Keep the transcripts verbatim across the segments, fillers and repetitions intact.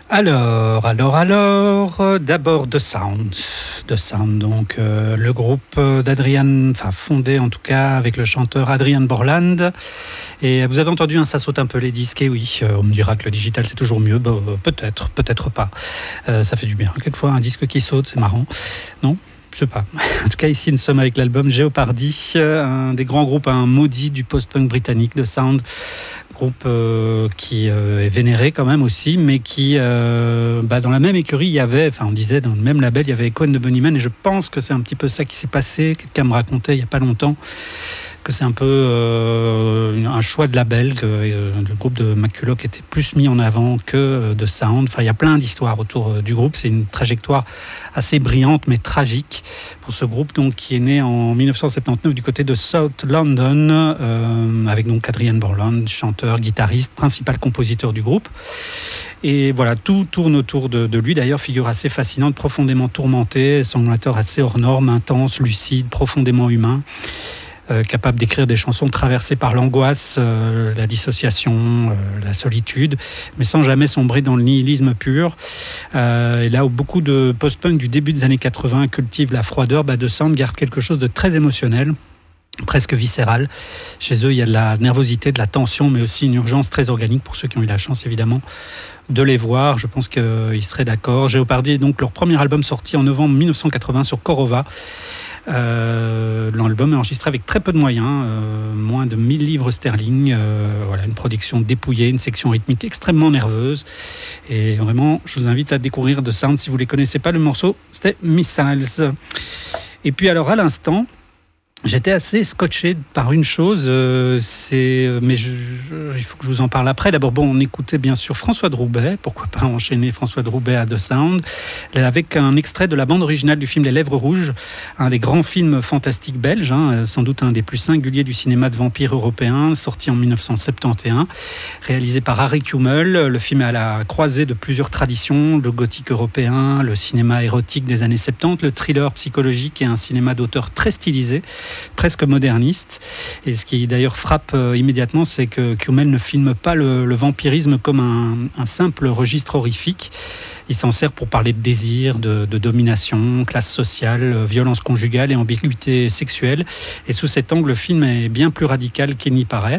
Alors, alors, alors, euh, d'abord The Sound. The Sound, donc euh, le groupe d'Adrian, enfin fondé en tout cas avec le chanteur Adrian Borland. Et vous avez entendu, hein, ça saute un peu les disques, et oui, euh, on me dira que le digital c'est toujours mieux, bah, euh, peut-être, peut-être pas. Euh, ça fait du bien. Quelquefois un disque qui saute, c'est marrant. Non ? Je sais pas. En tout cas, ici, nous sommes avec l'album Jeopardy, un des grands groupes, un maudit du post-punk britannique, The Sound. Groupe euh, qui euh, est vénéré quand même aussi, mais qui, euh, bah, dans la même écurie, il y avait, enfin on disait, dans le même label, il y avait Cohen de Bunnyman, et je pense que c'est un petit peu ça qui s'est passé. Quelqu'un me racontait il n'y a pas longtemps que c'est un peu euh, un choix de label, que euh, le groupe de McCulloch était plus mis en avant que euh, de Sound. Enfin, il y a plein d'histoires autour euh, du groupe. C'est une trajectoire assez brillante, mais tragique pour ce groupe, donc, qui est né en dix-neuf cent soixante-dix-neuf du côté de South London, euh, avec donc Adrian Borland, chanteur, guitariste, principal compositeur du groupe. Et voilà, tout tourne autour de, de lui. D'ailleurs, figure assez fascinante, profondément tourmenté, songwriter assez hors norme, intense, lucide, profondément humain. Euh, capable d'écrire des chansons traversées par l'angoisse, euh, la dissociation, euh, la solitude, mais sans jamais sombrer dans le nihilisme pur. Euh, et là où beaucoup de post-punk du début des années quatre-vingts cultivent la froideur, bah, The Sound garde quelque chose de très émotionnel, presque viscéral. Chez eux, il y a de la nervosité, de la tension, mais aussi une urgence très organique pour ceux qui ont eu la chance, évidemment, de les voir. Je pense qu'ils seraient d'accord. Jeopardy est donc leur premier album sorti en novembre dix-neuf cent quatre-vingts sur Korova. Euh, l'album est enregistré avec très peu de moyens, euh, moins de mille livres sterling. Euh, voilà, une production dépouillée, une section rythmique extrêmement nerveuse. Et vraiment, je vous invite à découvrir The Sound si vous ne les connaissez pas. Le morceau, c'était Missiles. Et puis alors, à l'instant, j'étais assez scotché par une chose, euh, c'est, mais je, je, il faut que je vous en parle après. D'abord, bon, on écoutait bien sûr François de Roubaix, pourquoi pas enchaîner François de Roubaix à The Sound, avec un extrait de la bande originale du film Les Lèvres Rouges, un des grands films fantastiques belges, hein, sans doute un des plus singuliers du cinéma de vampires européen, sorti en dix-neuf cent soixante et onze, réalisé par Harry Kummel. Le film est à la croisée de plusieurs traditions, le gothique européen, le cinéma érotique des années soixante-dix, le thriller psychologique et un cinéma d'auteur très stylisé, presque moderniste. Et ce qui d'ailleurs frappe euh, immédiatement, c'est que Kummel ne filme pas le, le vampirisme comme un, un simple registre horrifique. Il s'en sert pour parler de désir, de, de domination, classe sociale, violence conjugale et ambiguïté sexuelle. Et sous cet angle, le film est bien plus radical qu'il n'y paraît.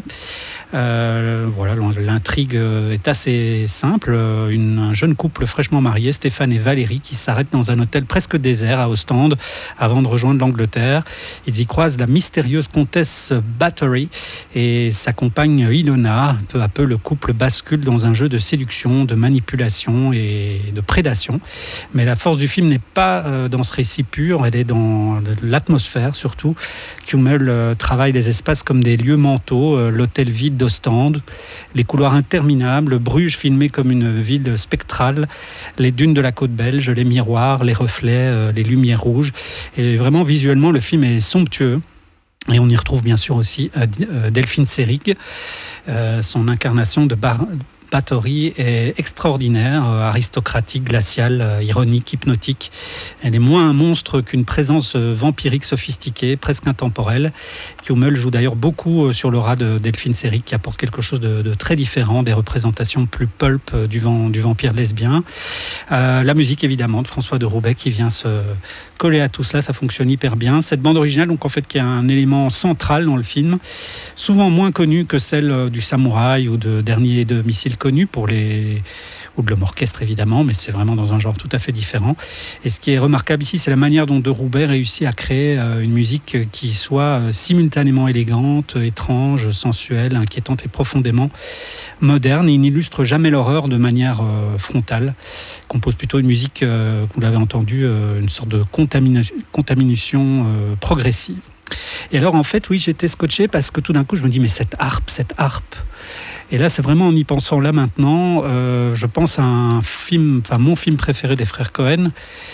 Euh, voilà, l'intrigue est assez simple. Une, un jeune couple fraîchement marié, Stéphane et Valérie, qui s'arrêtent dans un hôtel presque désert à Ostende avant de rejoindre l'Angleterre. Ils y croisent la mystérieuse comtesse Bathory et sa compagne Ilona. Peu à peu, le couple bascule dans un jeu de séduction, de manipulation et de prédation. Mais la force du film n'est pas euh, dans ce récit pur, elle est dans l'atmosphère surtout. Kummel euh, travaille les espaces comme des lieux mentaux, euh, l'hôtel vide d'Ostende, les couloirs interminables, Bruges filmé comme une ville spectrale, les dunes de la côte belge, les miroirs, les reflets, euh, les lumières rouges. Et vraiment, visuellement, le film est somptueux. Et on y retrouve bien sûr aussi euh, Delphine Seyrig, euh, son incarnation de bar- Bathory est extraordinaire, euh, aristocratique, glaciale, euh, ironique, hypnotique. Elle est moins un monstre qu'une présence euh, vampirique sophistiquée, presque intemporelle. Kummel joue d'ailleurs beaucoup euh, sur l'aura de Delphine Seyrig, qui apporte quelque chose de, de très différent, des représentations plus pulp euh, du, vent, du vampire lesbien. Euh, la musique évidemment de François de Roubaix qui vient se coller à tout cela, ça fonctionne hyper bien. Cette bande originale, donc en fait, qui est un élément central dans le film, souvent moins connu que celle du Samouraï ou de Dernier domicile connu pour les ou de l'homme orchestre évidemment, mais c'est vraiment dans un genre tout à fait différent. Et ce qui est remarquable ici, c'est la manière dont de Roubaix réussit à créer une musique qui soit simultanément élégante, étrange, sensuelle, inquiétante et profondément moderne. Il n'illustre jamais l'horreur de manière euh, frontale. Il compose plutôt une musique, euh, vous l'avez entendu, euh, une sorte de contamina- contamination euh, progressive. Et alors en fait, oui, j'étais scotché parce que tout d'un coup, je me dis, mais cette harpe, cette harpe. Et là, c'est vraiment en y pensant là maintenant, euh, je pense à un film, enfin mon film préféré des frères Cohen,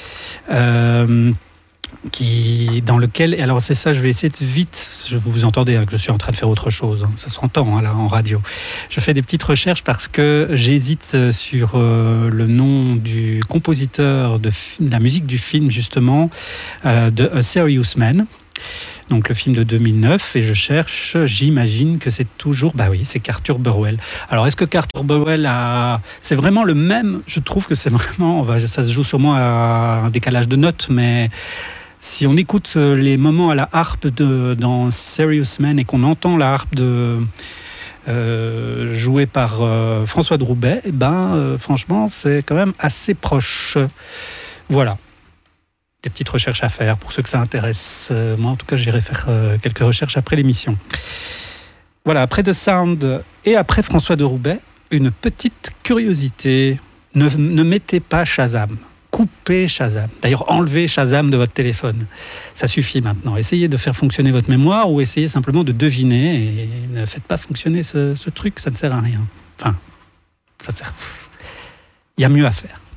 euh, qui, dans lequel, et alors c'est ça, je vais essayer de vite, je, vous entendez hein, que je suis en train de faire autre chose, hein, ça s'entend hein, là en radio. Je fais des petites recherches parce que j'hésite sur euh, le nom du compositeur de, de la musique du film justement, euh, de A Serious Man. donc le film de deux mille neuf, et je cherche, j'imagine que c'est toujours, bah oui, c'est qu'Arthur Burwell. Alors est-ce que qu'Arthur Burwell a, c'est vraiment le même, je trouve que c'est vraiment, ça se joue sûrement à un décalage de notes, mais si on écoute les moments à la harpe de, dans Serious Man et qu'on entend la harpe de, euh, jouée par euh, François de Roubaix, eh ben, euh, franchement, c'est quand même assez proche. Voilà. Des petites recherches à faire pour ceux que ça intéresse. Euh, moi, en tout cas, j'irai faire euh, quelques recherches après l'émission. Voilà, après The Sound et après François de Roubaix, une petite curiosité. Ne, ne mettez pas Shazam. Coupez Shazam. D'ailleurs, enlevez Shazam de votre téléphone. Ça suffit maintenant. Essayez de faire fonctionner votre mémoire ou essayez simplement de deviner et ne faites pas fonctionner ce, ce truc, ça ne sert à rien. Enfin, ça sert. Il y a mieux à faire.